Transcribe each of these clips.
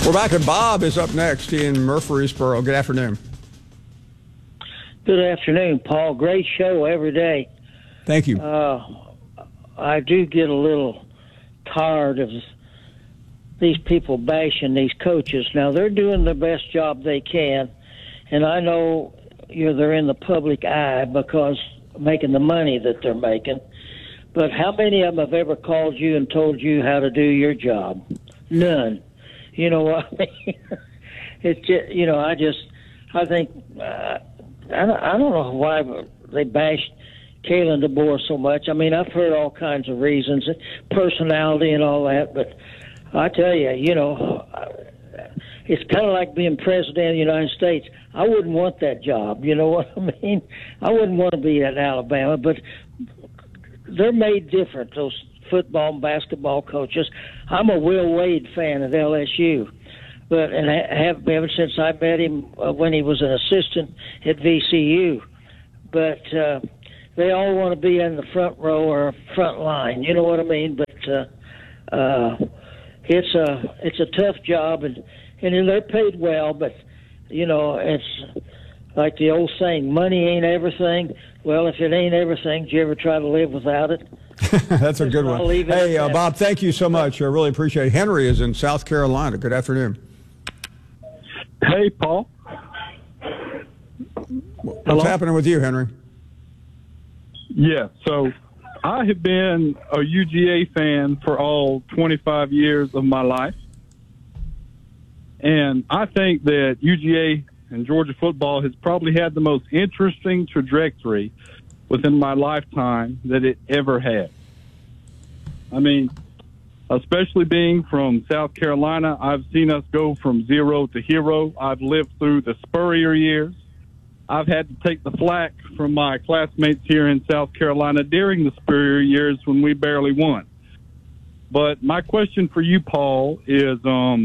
We're back, and Bob is up next in Murfreesboro. Good afternoon. Good afternoon, Paul. Great show every day. Thank you. I do get a little tired of these people bashing these coaches. Now, they're doing the best job they can, and I know they're in the public eye because making the money that they're making. But how many of them have ever called you and told you how to do your job? None. You know what I mean? It's just, I think, I don't know why they bashed Kalen DeBoer so much. I mean, I've heard all kinds of reasons, personality and all that, but I tell you, it's kind of like being president of the United States. I wouldn't want that job. You know what I mean? I wouldn't want to be at Alabama, but they're made different, those football and basketball coaches. I'm a Will Wade fan at LSU, and I have been ever since I met him when he was an assistant at VCU. But they all want to be in the front row or front line. You know what I mean? But it's a tough job, and they're paid well. But it's like the old saying, money ain't everything. Well, if it ain't everything, did you ever try to live without it? That's a good one. Hey, Bob, thank you so much. I really appreciate it. Henry is in South Carolina. Good afternoon. Hey, Paul. What's happening with you, Henry? Yeah, so I have been a UGA fan for all 25 years of my life. And I think that UGA and Georgia football has probably had the most interesting trajectory within my lifetime that it ever had. I mean, especially being from South Carolina, I've seen us go from zero to hero. I've lived through the Spurrier years. I've had to take the flack from my classmates here in South Carolina during the Spurrier years when we barely won. But my question for you, Paul, is,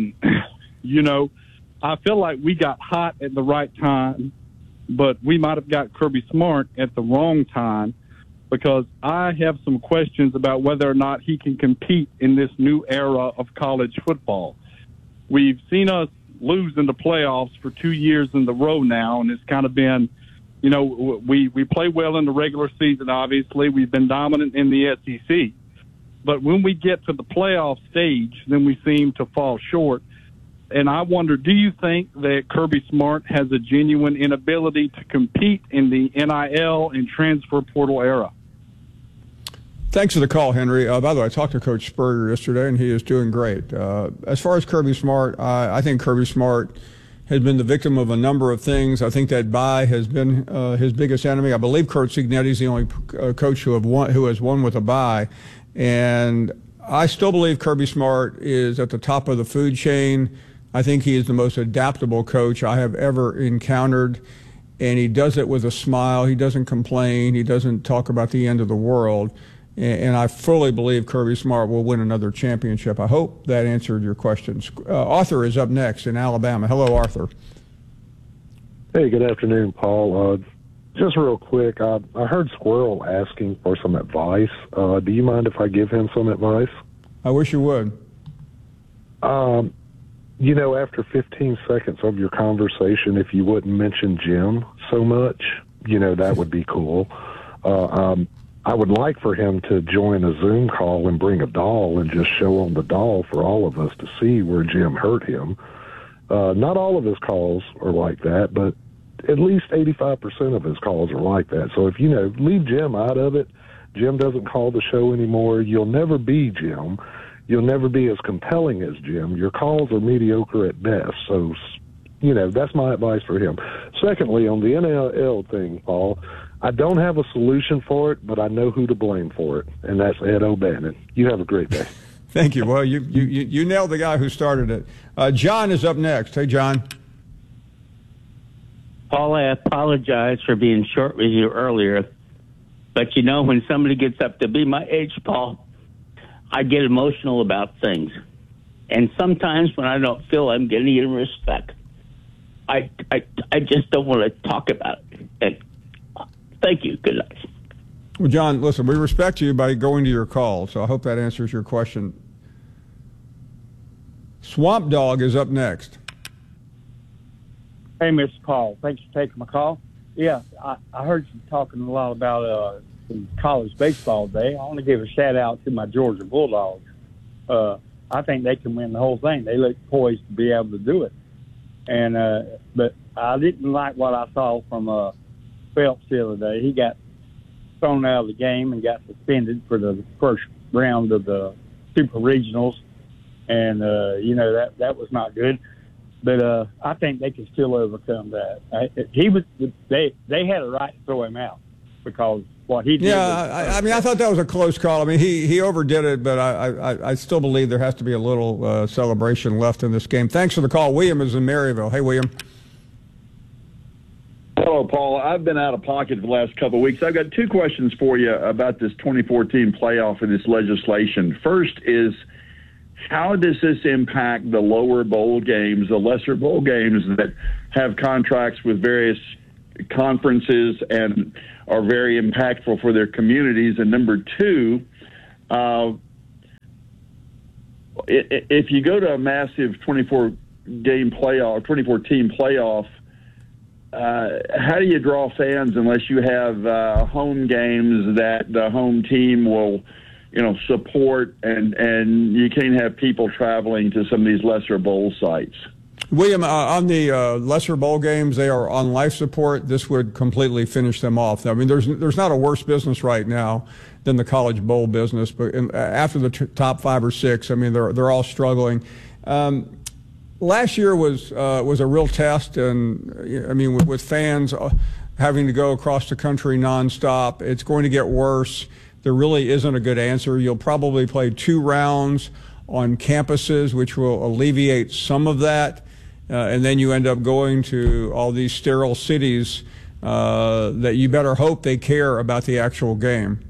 I feel like we got hot at the right time, but we might have got Kirby Smart at the wrong time, because I have some questions about whether or not he can compete in this new era of college football. We've seen us lose in the playoffs for 2 years in a row now, and it's kind of been, we play well in the regular season, obviously. We've been dominant in the SEC. But when we get to the playoff stage, then we seem to fall short. And I wonder, do you think that Kirby Smart has a genuine inability to compete in the NIL and transfer portal era? Thanks for the call, Henry. By the way, I talked to Coach Spurrier yesterday, and he is doing great. As far as Kirby Smart, I think Kirby Smart has been the victim of a number of things. I think that bye has been his biggest enemy. I believe Curt Cignetti is the only coach who has won with a bye. And I still believe Kirby Smart is at the top of the food chain. I think he is the most adaptable coach I have ever encountered, and he does it with a smile. He doesn't complain. He doesn't talk about the end of the world. And I fully believe Kirby Smart will win another championship. I hope that answered your questions. Arthur is up next in Alabama. Hello, Arthur. Hey, good afternoon, Paul. Just real quick, I heard Squirrel asking for some advice. Do you mind if I give him some advice? I wish you would. After 15 seconds of your conversation, if you wouldn't mention Jim so much, that would be cool. I would like for him to join a Zoom call and bring a doll and just show on the doll for all of us to see where Jim hurt him. Not all of his calls are like that, but at least 85% of his calls are like that. So if, leave Jim out of it, Jim doesn't call the show anymore, you'll never be Jim. You'll never be as compelling as Jim. Your calls are mediocre at best. So, that's my advice for him. Secondly, on the NIL thing, Paul, I don't have a solution for it, but I know who to blame for it, and that's Ed O'Bannon. You have a great day. Thank you. Well, you nailed the guy who started it. John is up next. Hey, John. Paul, I apologize for being short with you earlier, but when somebody gets up to be my age, Paul, I get emotional about things. And sometimes when I don't feel I'm getting any respect, I just don't want to talk about it. And thank you. Good night. Well, John, listen, we respect you by going to your call, so I hope that answers your question. Swamp Dog is up next. Hey, Mr. Paul. Thanks for taking my call. Yeah, I heard you talking a lot about college baseball today. I want to give a shout-out to my Georgia Bulldogs. I think they can win the whole thing. They look poised to be able to do it. And but I didn't like what I saw from Phelps the other day. He got thrown out of the game and got suspended for the first round of the Super Regionals. And, that was not good. But I think they can still overcome that. They had a right to throw him out because what he did. Yeah, I thought that was a close call. I mean, he overdid it, but I still believe there has to be a little celebration left in this game. Thanks for the call. William is in Maryville. Hey, William. Hello, Paul. I've been out of pocket for the last couple of weeks. I've got two questions for you about this 2014 playoff and this legislation. First is, how does this impact the lower bowl games, the lesser bowl games that have contracts with various conferences and are very impactful for their communities? And number two, if you go to a massive 24-game playoff, 24-team playoff, how do you draw fans unless you have home games that the home team will support, and you can't have people traveling to some of these lesser bowl sites? William, on the lesser bowl games, they are on life support. This would completely finish them off. I mean, there's not a worse business right now than the college bowl business, but after the top 5 or 6, I mean, they're all struggling. Last year was a real test, and I mean, with fans having to go across the country nonstop, it's going to get worse. There really isn't a good answer. You'll probably play 2 rounds on campuses, which will alleviate some of that, and then you end up going to all these sterile cities that you better hope they care about the actual game.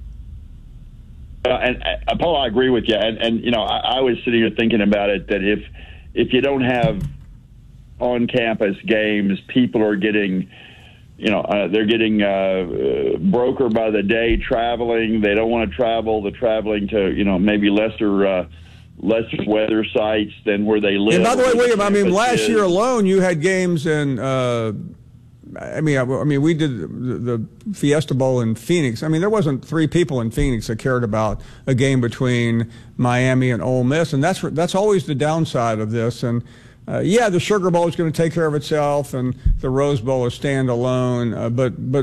And Paul, I agree with you. And I was sitting here thinking about it, that if you don't have on-campus games, people are getting, they're getting brokered by the day traveling. They don't want to travel. They're traveling to, maybe lesser weather sites than where they live. And by the way, William, I mean, last year alone, you had games in, I mean, we did the Fiesta Bowl in Phoenix. I mean, there wasn't 3 people in Phoenix that cared about a game between Miami and Ole Miss, and that's always the downside of this. And the Sugar Bowl is going to take care of itself, and the Rose Bowl is standalone.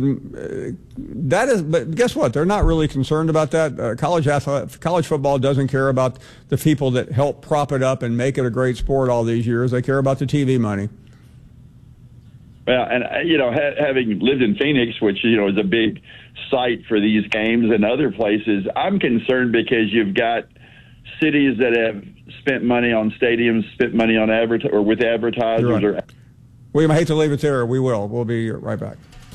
But guess what? They're not really concerned about that. College football doesn't care about the people that help prop it up and make it a great sport all these years. They care about the TV money. Well, and having lived in Phoenix, which is a big site for these games and other places, I'm concerned because you've got cities that have spent money on stadiums, spent money on with advertisers. Right. William, I hate to leave it there. We will. We'll be right back.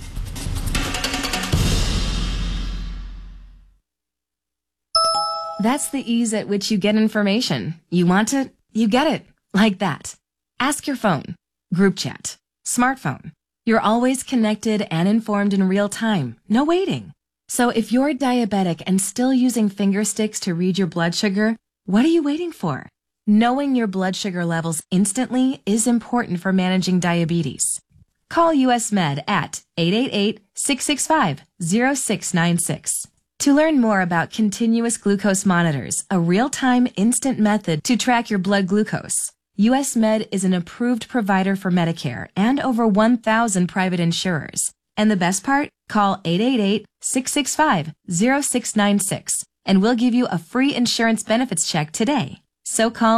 That's the ease at which you get information. You want it, you get it. Like that. Ask your phone. Group chat. Smartphone. You're always connected and informed in real time. No waiting. So if you're diabetic and still using finger sticks to read your blood sugar, what are you waiting for? Knowing your blood sugar levels instantly is important for managing diabetes. Call US Med at 888-665-0696. To learn more about continuous glucose monitors, a real-time instant method to track your blood glucose, US Med is an approved provider for Medicare and over 1,000 private insurers. And the best part? Call 888-665-0696 and we'll give you a free insurance benefits check today. So call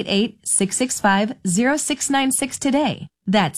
888-665-0696 today. That's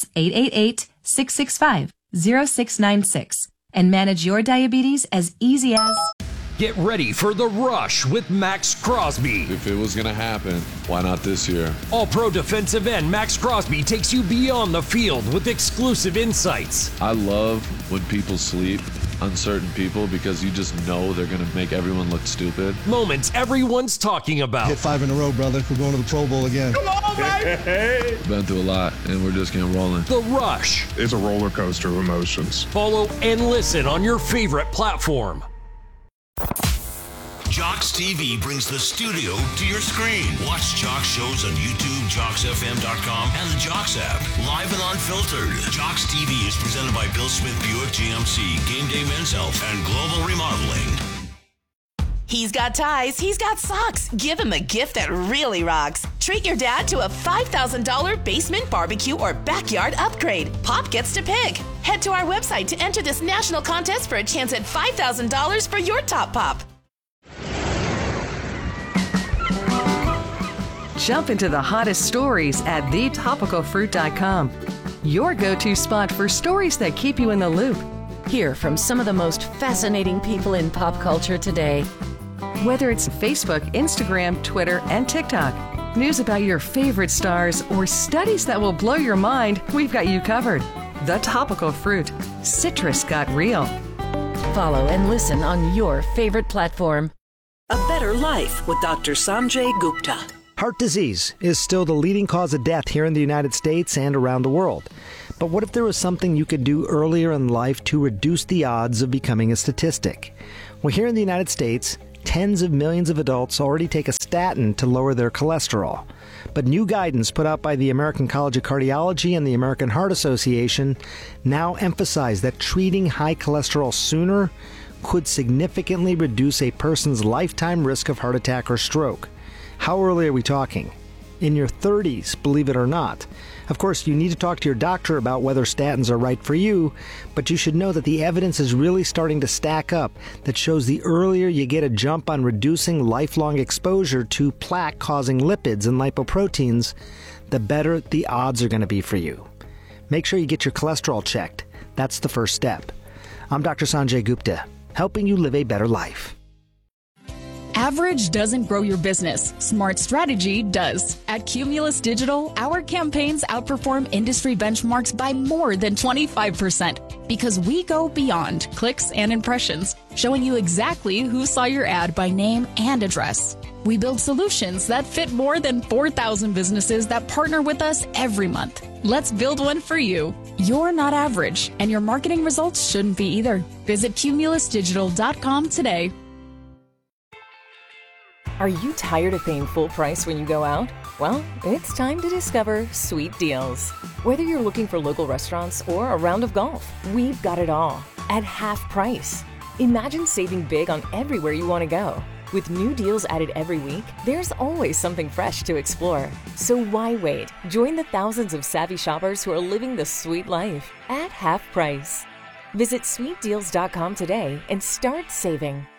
888-665-0696 and manage your diabetes as easy as... Get ready for The Rush with Max Crosby. If it was going to happen, why not this year? All-pro defensive end Max Crosby takes you beyond the field with exclusive insights. I love when people sleep on certain people because you just know they're going to make everyone look stupid. Moments everyone's talking about. Hit 5 in a row, brother. We're going to the Pro Bowl again. Come on, baby! Been through a lot, and we're just getting rolling. The Rush. It's a roller coaster of emotions. Follow and listen on your favorite platform. Jocks TV brings the studio to your screen. Watch Jocks shows on YouTube, JocksFM.com, and the Jocks app. Live and unfiltered. Jocks TV is presented by Bill Smith Buick GMC, Game Day Men's Health, and Global Remodeling. He's got ties, he's got socks. Give him a gift that really rocks. Treat your dad to a $5,000 basement barbecue or backyard upgrade. Pop gets to pick. Head to our website to enter this national contest for a chance at $5,000 for your top pop. Jump into the hottest stories at thetopicalfruit.com. Your go-to spot for stories that keep you in the loop. Hear from some of the most fascinating people in pop culture today. Whether it's Facebook, Instagram, Twitter, and TikTok, news about your favorite stars, or studies that will blow your mind, we've got you covered. The Topical Fruit. Citrus got real. Follow and listen on your favorite platform. A Better Life with Dr. Sanjay Gupta. Heart disease is still the leading cause of death here in the United States and around the world. But what if there was something you could do earlier in life to reduce the odds of becoming a statistic? Well, here in the United States, tens of millions of adults already take a statin to lower their cholesterol. But new guidance put out by the American College of Cardiology and the American Heart Association now emphasize that treating high cholesterol sooner could significantly reduce a person's lifetime risk of heart attack or stroke. How early are we talking? In your 30s, believe it or not. Of course, you need to talk to your doctor about whether statins are right for you, but you should know that the evidence is really starting to stack up that shows the earlier you get a jump on reducing lifelong exposure to plaque-causing lipids and lipoproteins, the better the odds are going to be for you. Make sure you get your cholesterol checked. That's the first step. I'm Dr. Sanjay Gupta, helping you live a better life. Average doesn't grow your business. Smart strategy does. At Cumulus Digital, our campaigns outperform industry benchmarks by more than 25% because we go beyond clicks and impressions, showing you exactly who saw your ad by name and address. We build solutions that fit more than 4,000 businesses that partner with us every month. Let's build one for you. You're not average, and your marketing results shouldn't be either. Visit cumulusdigital.com today. Are you tired of paying full price when you go out? Well, it's time to discover Sweet Deals. Whether you're looking for local restaurants or a round of golf, we've got it all at half price. Imagine saving big on everywhere you want to go. With new deals added every week, there's always something fresh to explore. So why wait? Join the thousands of savvy shoppers who are living the sweet life at half price. Visit sweetdeals.com today and start saving.